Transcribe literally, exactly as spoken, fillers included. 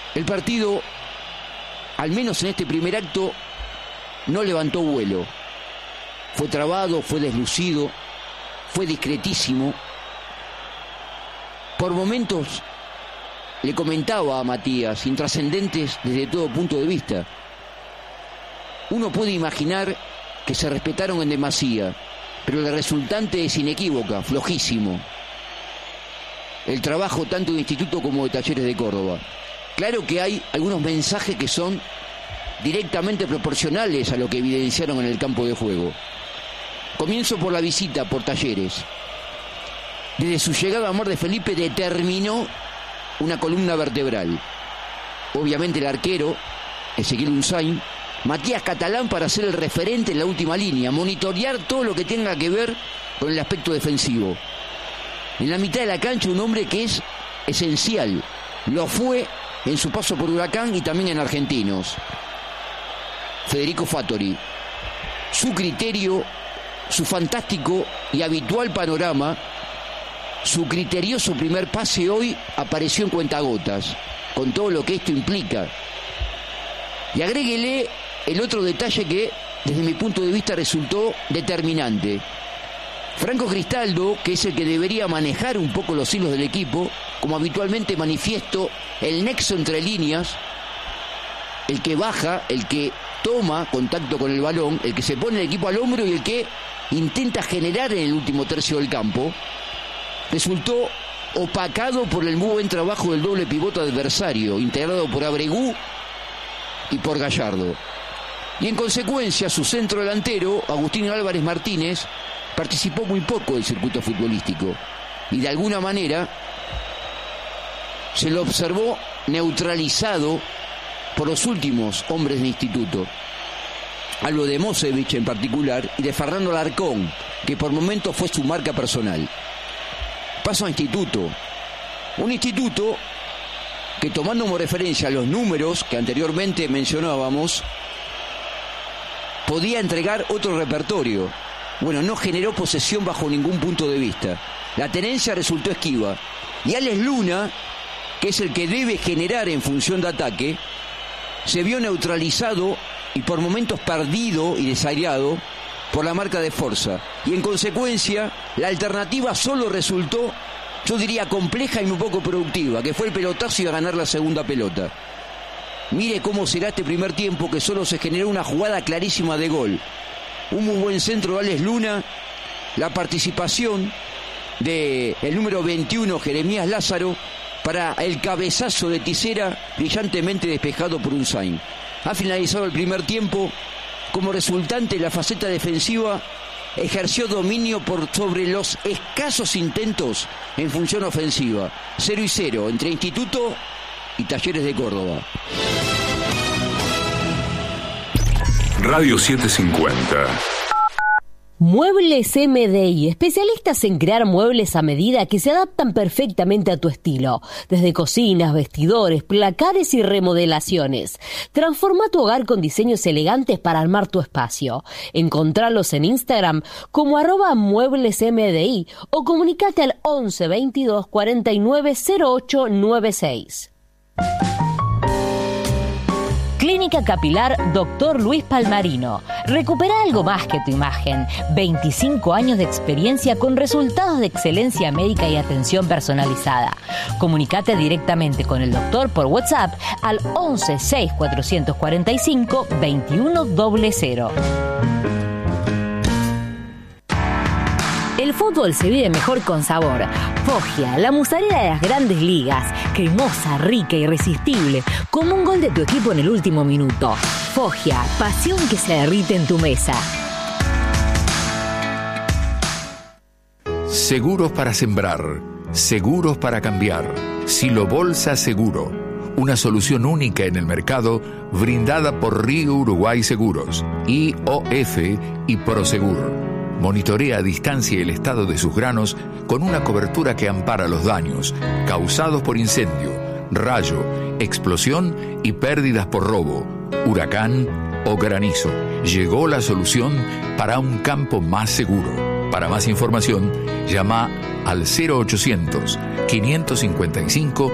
El partido, al menos en este primer acto, no levantó vuelo. Fue trabado, fue deslucido, fue discretísimo. Por momentos, le comentaba a Matías, intrascendentes desde todo punto de vista. Uno puede imaginar que se respetaron en demasía, pero la resultante es inequívoca, flojísimo. El trabajo tanto de Instituto como de Talleres de Córdoba. Claro que hay algunos mensajes que son directamente proporcionales a lo que evidenciaron en el campo de juego. Comienzo por la visita por Talleres. Desde su llegada a Mar de Felipe determinó una columna vertebral. Obviamente el arquero, Ezequiel Unzain, Matías Catalán para ser el referente en la última línea, monitorear todo lo que tenga que ver con el aspecto defensivo. En la mitad de la cancha un hombre que es esencial, lo fue en su paso por Huracán y también en Argentinos. Federico Fattori. Su criterio, su fantástico y habitual panorama, su criterioso primer pase hoy apareció en cuentagotas, con todo lo que esto implica. Y agréguele el otro detalle que, desde mi punto de vista, resultó determinante. Franco Cristaldo, que es el que debería manejar un poco los hilos del equipo, como habitualmente manifiesto el nexo entre líneas, el que baja, el que toma contacto con el balón, el que se pone el equipo al hombro y el que intenta generar en el último tercio del campo, resultó opacado por el muy buen trabajo del doble pivote adversario, integrado por Abregú y por Gallardo. Y en consecuencia, su centro delantero, Agustín Álvarez Martínez, participó muy poco del circuito futbolístico. Y de alguna manera se lo observó neutralizado por los últimos hombres de Instituto. Hablo de Mosevich en particular y de Fernando Alarcón, que por momentos fue su marca personal. Paso a Instituto. Un Instituto que, tomando como referencia los números que anteriormente mencionábamos, podía entregar otro repertorio. Bueno, no generó posesión bajo ningún punto de vista. La tenencia resultó esquiva. Y Alex Luna, que es el que debe generar en función de ataque, se vio neutralizado y por momentos perdido y desairado por la marca de Forza. Y en consecuencia, la alternativa solo resultó, yo diría, compleja y muy poco productiva, que fue el pelotazo y a ganar la segunda pelota. Mire cómo será este primer tiempo, que solo se generó una jugada clarísima de gol. Un muy buen centro de Alex Luna, la participación del número veintiuno, Jeremías Lázaro, para el cabezazo de Tisera, brillantemente despejado por Unzain. Ha finalizado el primer tiempo. Como resultante, la faceta defensiva ejerció dominio por sobre los escasos intentos en función ofensiva. Cero y cero entre Instituto y Talleres de Córdoba. Radio setecientos cincuenta. Muebles M D I, especialistas en crear muebles a medida que se adaptan perfectamente a tu estilo, desde cocinas, vestidores, placares y remodelaciones. Transforma tu hogar con diseños elegantes para armar tu espacio. Encontralos en Instagram como arroba muebles M D I o comunicate al once veintidós cuarenta y nueve cero ocho noventa y seis. Clínica Capilar Doctor Luis Palmarino. Recupera algo más que tu imagen. veinticinco años de experiencia con resultados de excelencia médica y atención personalizada. Comunicate directamente con el doctor por WhatsApp al once seis cuatrocientos cuarenta y cinco veintiuno cero cero. El fútbol se vive mejor con sabor. Foggia, la mozzarella de las grandes ligas. Cremosa, rica, irresistible. Como un gol de tu equipo en el último minuto. Foggia, pasión que se derrite en tu mesa. Seguros para sembrar. Seguros para cambiar. Silo Bolsa Seguro. Una solución única en el mercado, brindada por Río Uruguay Seguros, I O F y Prosegur. Monitorea a distancia el estado de sus granos con una cobertura que ampara los daños causados por incendio, rayo, explosión y pérdidas por robo, huracán o granizo. Llegó la solución para un campo más seguro. Para más información, llama al cero ochocientos, quinientos cincuenta y cinco,